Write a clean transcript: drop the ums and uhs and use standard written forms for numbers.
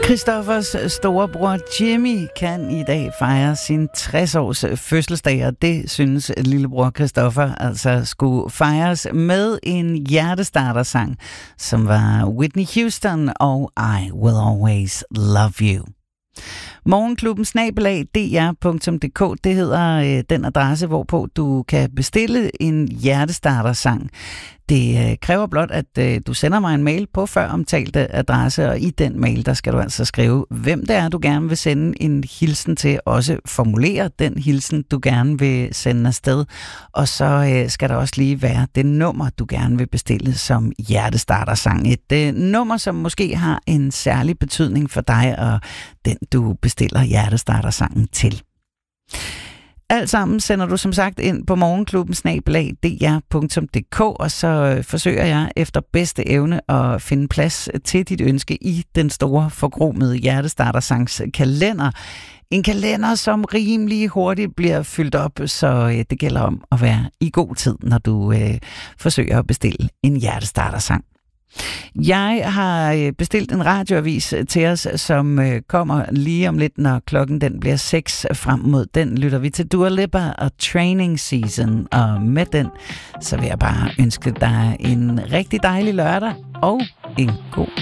Christoffers storebror Jimmy kan i dag fejre sin 60-års fødselsdag, og det synes lillebror Christoffer altså skulle fejres med en hjertestartersang, som var Whitney Houston og I Will Always Love You. Morgenklubben @dr.dk, det hedder den adresse, hvorpå du kan bestille en hjertestartersang. Det kræver blot, at du sender mig en mail på føromtalte adresse, og i den mail, der skal du altså skrive, hvem det er, du gerne vil sende en hilsen til, også formulere den hilsen, du gerne vil sende afsted, og så skal der også lige være det nummer, du gerne vil bestille som hjertestartersang. Et nummer, som måske har en særlig betydning for dig, og den du bestiller hjertestartersangen til. Alt sammen sender du som sagt ind på morgenklubben @dr.dk, og så forsøger jeg efter bedste evne at finde plads til dit ønske i den store forkromede hjertestartersangs kalender. En kalender, som rimelig hurtigt bliver fyldt op, så det gælder om at være i god tid, når du forsøger at bestille en hjertestartersang. Jeg har bestilt en radioavis til os, som kommer lige om lidt, når klokken den bliver 6 frem mod den. Lytter vi til Dua Lipa og Training Season, og med den, så vil jeg bare ønske dig en rigtig dejlig lørdag og en god